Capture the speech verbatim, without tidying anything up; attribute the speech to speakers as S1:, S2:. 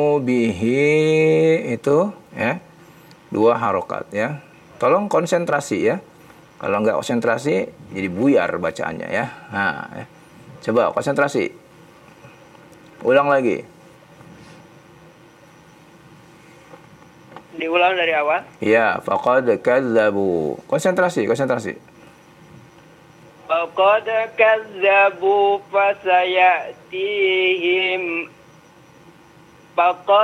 S1: bihi itu ya dua harokat ya. Tolong konsentrasi ya. Kalau nggak konsentrasi jadi buyar bacaannya ya. Nah, ya. Coba konsentrasi. Ulang lagi.
S2: Diulang dari awal.
S1: Ya, faqad kadzabu. Konsentrasi, konsentrasi.
S2: Faqad kadzabu fasayatihim. Faqad